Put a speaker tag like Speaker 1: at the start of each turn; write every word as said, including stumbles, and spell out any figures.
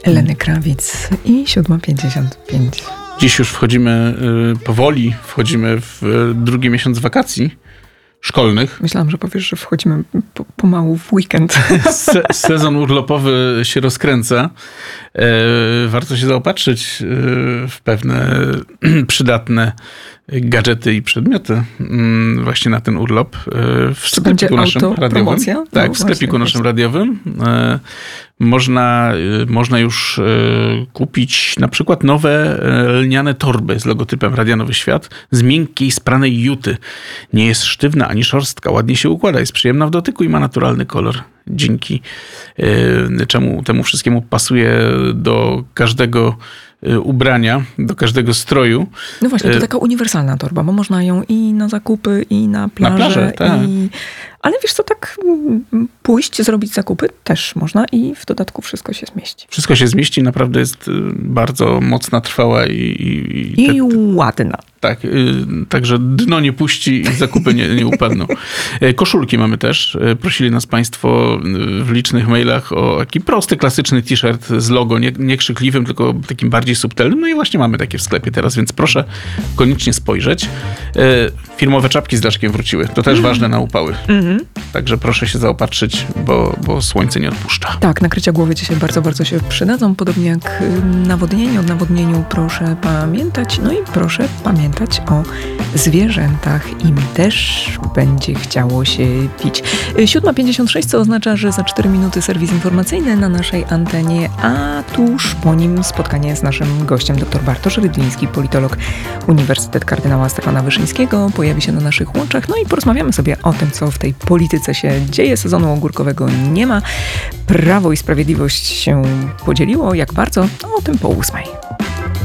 Speaker 1: Eleny Krawiec i siódma pięćdziesiąt pięć.
Speaker 2: Dziś już wchodzimy y, powoli, wchodzimy w y, drugi miesiąc wakacji szkolnych.
Speaker 1: Myślałam, że powiesz, że wchodzimy po, pomału w weekend.
Speaker 2: Se, sezon urlopowy się rozkręca. E, warto się zaopatrzyć e, w pewne przydatne gadżety i przedmioty mm, właśnie na ten urlop. E, w sklepiku naszym radiowym. Tak,
Speaker 1: no,
Speaker 2: w sklepiku
Speaker 1: właśnie,
Speaker 2: naszym
Speaker 1: właśnie.
Speaker 2: radiowym. E, można, e, można już e, kupić na przykład nowe e, lniane torby z logotypem Radia Nowy Świat z miękkiej, spranej juty. Nie jest sztywna ani szorstka, ładnie się układa, jest przyjemna w dotyku i ma naturalny kolor. Dzięki e, czemu temu wszystkiemu pasuje do każdego e, ubrania, do każdego stroju.
Speaker 1: No właśnie, to taka uniwersalna torba, bo można ją i na zakupy, i na plażę.
Speaker 2: Na plażę, tak.
Speaker 1: I... Ale wiesz co, tak pójść, zrobić zakupy też można i w dodatku wszystko się zmieści.
Speaker 2: Wszystko się zmieści, naprawdę jest bardzo mocna, trwała i... I,
Speaker 1: I
Speaker 2: te, te,
Speaker 1: ładna.
Speaker 2: Tak, także dno nie puści i zakupy nie, nie upadną. Koszulki mamy też. Prosili nas państwo w licznych mailach o taki prosty, klasyczny t-shirt z logo, nie, nie krzykliwym, tylko takim bardziej subtelnym. No i właśnie mamy takie w sklepie teraz, więc proszę koniecznie spojrzeć. Firmowe czapki z daszkiem wróciły. To też mm. ważne na upały. Mm-hmm. Także proszę się zaopatrzyć, bo, bo słońce nie odpuszcza.
Speaker 1: Tak, nakrycia głowy dzisiaj bardzo, bardzo się przydadzą. Podobnie jak nawodnienie. O nawodnieniu proszę pamiętać. No i proszę pamiętać o zwierzętach. Im też będzie chciało się pić. siódma pięćdziesiąt sześć, co oznacza, że za cztery minuty serwis informacyjny na naszej antenie, a tuż po nim spotkanie z naszym gościem, dr Bartosz Rydliński, politolog, Uniwersytet Kardynała Stefana Wyszyńskiego, pojawi się na naszych łączach. No i porozmawiamy sobie o tym, co w tej polityce się dzieje. Sezonu ogórkowego nie ma. Prawo i Sprawiedliwość się podzieliło. Jak bardzo? No, o tym po ósmej.